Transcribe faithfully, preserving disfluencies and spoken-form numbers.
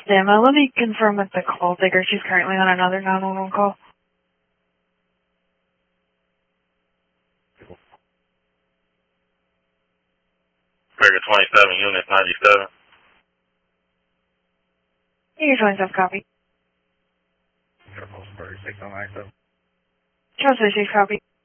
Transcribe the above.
Emma, let me confirm with the call taker. She's currently on another nine one one call. Figure twenty-seven, unit ninety-seven. Figure twenty-seven, copy. thirty-six on ninety-seven. Charles thirty-six, copy.